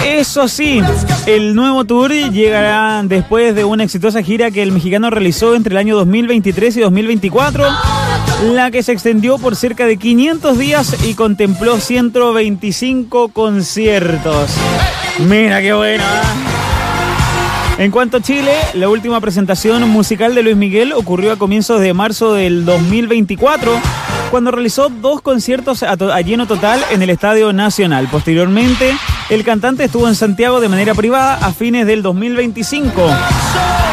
Eso sí, el nuevo tour llegará después de una exitosa gira que el mexicano realizó entre el año 2023 y 2024, la que se extendió por cerca de 500 días y contempló 125 conciertos. Mira qué bueno, ¿eh? En cuanto a Chile, la última presentación musical de Luis Miguel ocurrió a comienzos de marzo del 2024, cuando realizó 2 conciertos a lleno total en el Estadio Nacional. Posteriormente, el cantante estuvo en Santiago de manera privada a fines del 2025.